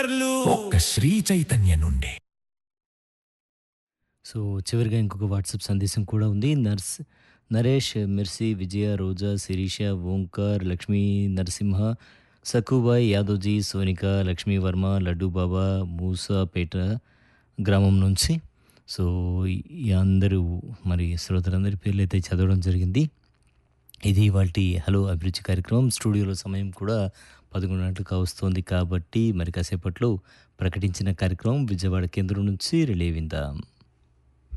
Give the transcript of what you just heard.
ఒక్క శ్రీ చైతన్య నుండి. సో, చివరిగా ఇంకొక వాట్సాప్ సందేశం కూడా ఉంది. నరేష్, మెర్సీ, విజయ, రోజా, శిరీష, ఓంకార్, లక్ష్మీ నరసింహ, సక్కుబాయ్, యాదవ్‌జీ, సోనిక, లక్ష్మీ వర్మ, లడ్డూ బాబా, మూసాపేట గ్రామం నుంచి. సో, ఈ అందరూ మరి శ్రోతలందరి పేర్లయితే చదవడం జరిగింది. ఇది ఇవాల్టి హలో అభిరుచి కార్యక్రమం. స్టూడియోలో సమయం కూడా 11 గంటలు కావస్తోంది కాబట్టి మరి కాసేపట్లో ప్రకటించిన కార్యక్రమం విజయవాడ కేంద్రం నుంచి రిలే విందాం.